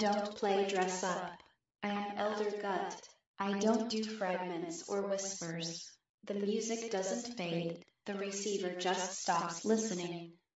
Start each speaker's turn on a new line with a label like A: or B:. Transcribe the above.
A: don't play dress up. I am Elder Gut. I don't do fragments or whispers. The music doesn't fade, the receiver just stops listening.